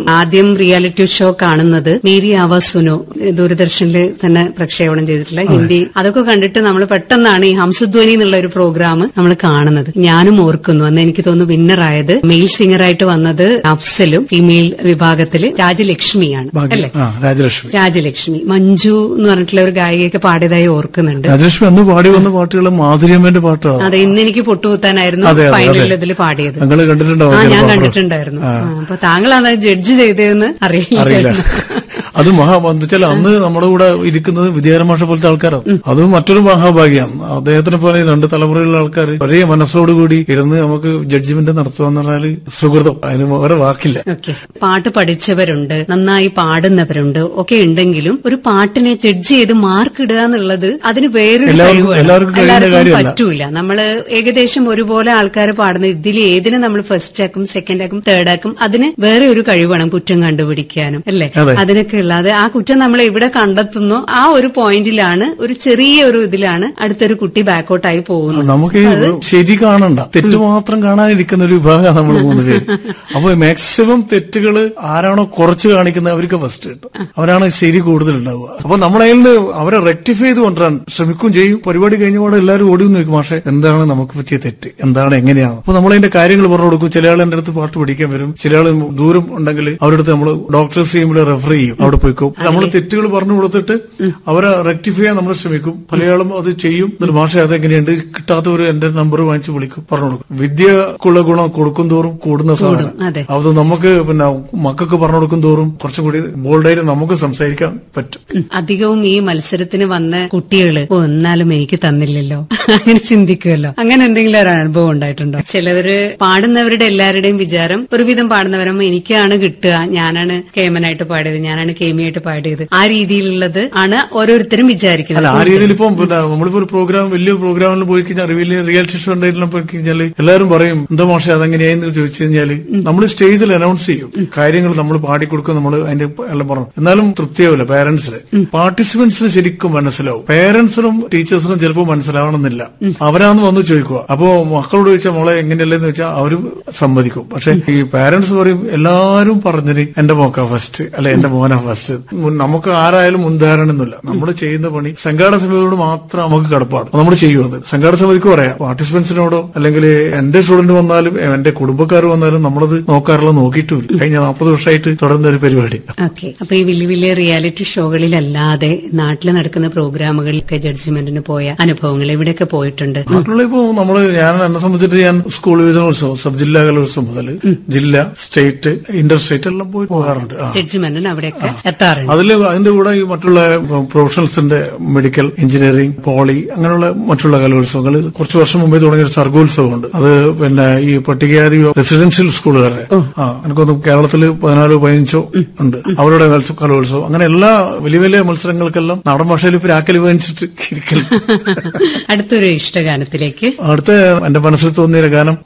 ആദ്യം reality show കാണുന്നത് Mary Awas Suno, ദൂരദർശനിൽ തന്നെ പ്രക്ഷേപണം ചെയ്തിട്ടുള്ള ഹിന്ദി. അതൊക്കെ കണ്ടിട്ട് നമ്മൾ പെട്ടെന്നാണ് ഈ ഹംസധ്വനി എന്നുള്ള ഒരു പ്രോഗ്രാം നമ്മൾ കാണുന്നത്. ഞാനും ഓർക്കുന്നു അന്ന് എനിക്ക് തോന്നുന്നു വിന്നറായത് മെയിൽ സിംഗറായിട്ട് വന്നത് അഫ്സലും, ഫീമെയിൽ വിഭാഗത്തില് രാജലക്ഷ്മിയാണ് അല്ലെ? രാജലക്ഷ്മി. മഞ്ജു എന്ന് പറഞ്ഞിട്ടുള്ള ഒരു ഗായികയൊക്കെ പാടിയതായി ഓർക്കുന്നുണ്ട്. രാജലക്ഷ്മി അന്ന് പാടി വന്ന പാട്ടുകൾ മാധുര്യമ്മന്റെ പാട്ടാണ്. അതെ, ഇന്ന് എനിക്ക് പൊട്ടുകുത്താനായിരുന്നു ഫൈനലിൽ ഇതിൽ പാടിയത്. ഞാൻ കണ്ടിട്ടുണ്ടായിരുന്നു. അപ്പൊ താങ്കളാണ് ജഡ്ജ് ചെയ്തതെന്ന് അറിയില്ല. അത് മഹാബന്ധുച്ചാൽ അന്ന് നമ്മുടെ കൂടെ ഇരിക്കുന്നത് വിദ്യാരമാഷ പോലത്തെ ആൾക്കാരാണ്. അതും മറ്റൊരു മഹാഭാഗ്യമാണ്. അദ്ദേഹത്തിനെ പോലെ 2 തലമുറയിലുള്ള ആൾക്കാർ ഒരേ മനസ്സോടുകൂടി ഇരുന്ന് നമുക്ക് ജഡ്ജ്മെന്റ് നടത്തുകയെന്ന് പറഞ്ഞാൽ സുഹൃതം, അതിന് വേറെ വാക്കില്ല. പാട്ട് പഠിച്ചവരുണ്ട്, നന്നായി പാടുന്നവരുണ്ട് ഒക്കെ ഉണ്ടെങ്കിലും ഒരു പാട്ടിനെ ജഡ്ജ് ചെയ്ത് മാർക്ക് ഇടുക എന്നുള്ളത് അതിന് വേറൊരു എല്ലാവർക്കും പറ്റൂല. നമ്മള് ഏകദേശം ഒരുപോലെ ആൾക്കാർ പാടുന്ന ഇതിൽ ഏതിനെ നമ്മൾ ഫസ്റ്റ് ആക്കും, സെക്കൻഡ് ആക്കും, തേർഡ് ആക്കും, അതിന് വേറെ ഒരു കഴിവാണ് കുറ്റം കണ്ടുപിടിക്കാനും അല്ലെ? അതിനൊക്കെ ഉള്ളത് ആ കുറ്റം നമ്മൾ എവിടെ കണ്ടെത്തുന്നു ആ ഒരു പോയിന്റിലാണ്, ഒരു ചെറിയ ഒരു ഇതിലാണ് അടുത്തൊരു കുട്ടി ബാക്കൗട്ടായി പോകുന്നത്. നമുക്ക് ശരി കാണണ്ട, തെറ്റ് മാത്രം കാണാനിരിക്കുന്ന ഒരു വിഭാഗമാണ് നമ്മൾ 3 പേര്. അപ്പൊ മാക്സിമം തെറ്റുകൾ ആരാണോ കുറച്ച് കാണിക്കുന്നത് അവർക്ക് ഫസ്റ്റ് കിട്ടും, അവരാണ് ശരി കൂടുതലുണ്ടാവുക. അപ്പൊ നമ്മളതിൽ അവരെ റെക്ടിഫൈ ചെയ്ത് കൊണ്ടുവരാൻ ശ്രമിക്കുകയും ചെയ്യും. പരിപാടി കഴിഞ്ഞപാടെ എല്ലാവരും ഓടി നോക്കും, പക്ഷെ എന്താണ് നമുക്ക് പറ്റിയ തെറ്റ്, എന്താണ്, എങ്ങനെയാണ്. അപ്പൊ നമ്മളതിന്റെ കാര്യങ്ങൾ പറഞ്ഞു കൊടുക്കും. ചില ആൾ എന്റെ അടുത്ത് പാട്ട് പഠിക്കാൻ വരും, ചില ആൾ ദൂരം ഉണ്ടെങ്കിൽ അവരുടെ അടുത്ത് നമ്മൾ ഡോക്ടേഴ്സ് ചെയ്യുമ്പോൾ റെഫർ ചെയ്യും, അവിടെ പോയിക്കും. നമ്മൾ തെറ്റുകൾ പറഞ്ഞു കൊടുത്തിട്ട് അവരെ റെക്ടിഫൈ ചെയ്യാൻ നമ്മൾ ശ്രമിക്കും. പലയാളും അത് ചെയ്യും. ഭാഷ അതെങ്ങനെയുണ്ട്, കിട്ടാത്തവർ എന്റെ നമ്പർ വാങ്ങിച്ച് വിളിക്കും, പറഞ്ഞു കൊടുക്കും. വിദ്യക്കുള്ള ഗുണം കൊടുക്കും തോറും കൂടുന്ന സാധനം. അത് നമുക്ക് പിന്നെ മക്കൾക്ക് പറഞ്ഞു കൊടുക്കും തോറും കുറച്ചും കൂടി ബോൾഡായിട്ട് നമുക്ക് സംസാരിക്കാൻ പറ്റും. അധികവും ഈ മത്സരത്തിന് വന്ന കുട്ടികള് എന്നാലും എനിക്ക് തന്നില്ലല്ലോ അങ്ങനെ ചിന്തിക്കുമല്ലോ. അങ്ങനെ എന്തെങ്കിലും ഒരു അനുഭവം ഉണ്ടായിട്ടുണ്ടോ? ചിലവര് പാടുന്നവരുടെ എല്ലാവരുടെയും വിചാരം ഒരുവിധം പാടുന്നവരമ്മ എനിക്കാണ് കിട്ടുക, ഞാനാണ് കേമനായിട്ട് പാടിയത്, ഞാനാണ് കേമിയായിട്ട് പാടിയത്, ആ രീതിയിലുള്ളത് ആണ് ഓരോരുത്തരും വിചാരിക്കുന്നത്. ആ രീതിയിൽ ഇപ്പം പിന്നെ നമ്മളിപ്പോ ഒരു പ്രോഗ്രാം, വലിയ പ്രോഗ്രാമിൽ പോയി കഴിഞ്ഞാൽ റിയാലിറ്റി ഷോ ഉണ്ടായിട്ടുള്ള പോയി കഴിഞ്ഞാൽ എല്ലാവരും പറയും എന്താ മോശം അതെങ്ങനെയാന്ന് ചോദിച്ചു കഴിഞ്ഞാല് നമ്മൾ സ്റ്റേജിൽ അനൗൺസ് ചെയ്യും കാര്യങ്ങൾ, നമ്മൾ പാടിക്കൊടുക്കും, നമ്മൾ അതിന്റെ എല്ലാം പറഞ്ഞു. എന്നാലും തൃപ്തിയാവില്ല പേരന്റ്സിന്. പാർട്ടിസിപ്പൻസിന് ശരിക്കും മനസ്സിലാവും, പേരന്റ്സിനും ടീച്ചേഴ്സിനും ചിലപ്പോൾ മനസ്സിലാവണമെന്നില്ല. അവരാന്ന് വന്ന് ചോദിക്കുക. അപ്പോ മക്കളോട് ചോദിച്ചാൽ മോളെ എങ്ങനെയല്ലെന്ന് വെച്ചാൽ അവരും സമ്മതിക്കും. പക്ഷെ ഈ പേരന്റ്സ് പറയും എല്ലാരും പറഞ്ഞിട്ട് എന്റെ മോക്കാ ഫസ്റ്റ്, അല്ലെ എന്റെ മോനാ ഫസ്റ്റ്. നമുക്ക് ആരായാലും മുൻധാരണയൊന്നുമില്ല. നമ്മൾ ചെയ്യുന്ന പണി സംഘാടക സമിതിയോട് മാത്രം നമുക്ക് കടപ്പാട്, നമ്മൾ ചെയ്യും. അത് സംഘാടക സമിതിക്ക് പറയാം, പാർട്ടിസിപ്പൻസിനോടോ അല്ലെങ്കിൽ എന്റെ സ്റ്റുഡന്റ് വന്നാലും എന്റെ കുടുംബക്കാർ വന്നാലും നമ്മളത് നോക്കാറുള്ള നോക്കിയിട്ടില്ല. കഴിഞ്ഞ 40 വർഷമായിട്ട് തുടർന്ന ഒരു പരിപാടി. അപ്പൊ ഈ വലിയ വലിയ റിയാലിറ്റി ഷോകളിലല്ലാതെ നാട്ടിൽ നടക്കുന്ന പ്രോഗ്രാമുകളിലൊക്കെ ജഡ്ജ്മെന്റിന് പോയ അനുഭവങ്ങൾ എവിടെയൊക്കെ പോയിട്ടുണ്ട്? നാട്ടിലുള്ള ഇപ്പോ എന്നെ സംബന്ധിച്ചിട്ട് ഞാൻ സ്കൂൾ യുവജനോത്സവം, സബ് ജില്ലാ കലോത്സവം മുതൽ ജില്ല, സ്റ്റേറ്റ്, ഇന്റർ സ്റ്റേറ്റ് എല്ലാം പോകാറുണ്ട്. ജഡ്ജ്മെന്റിന് അവിടെയൊക്കെ എത്താറുണ്ട്. അതിന്റെ കൂടെ ഈ മറ്റുള്ള പ്രൊഫഷണൽസിന്റെ മെഡിക്കൽ, എഞ്ചിനീയറിംഗ്, പോളി അങ്ങനെയുള്ള മറ്റുള്ള കലോത്സവങ്ങൾ കുറച്ചു വർഷം മുമ്പേ തുടങ്ങിയ ഒരു സർഗോത്സവമുണ്ട്. അത് പിന്നെ ഈ പട്ടികജാതി റെസിഡൻഷ്യൽ സ്കൂളുകാരുടെ എനിക്കൊന്ന് കേരളത്തിൽ 14-15 ഉണ്ട്. അവരുടെ കലോത്സവം, അങ്ങനെ എല്ലാ വലിയ വലിയ മത്സരങ്ങൾക്കെല്ലാം നാടൻ ഭാഷയിൽ പ്രാക്കൽ വാങ്ങിച്ചിട്ട് ഇരിക്കൽ. അടുത്തൊരു ഇഷ്ടഗാനത്തിലേക്ക്. അടുത്ത എന്റെ മനസ്സിൽ തോന്നിയ ഗാനം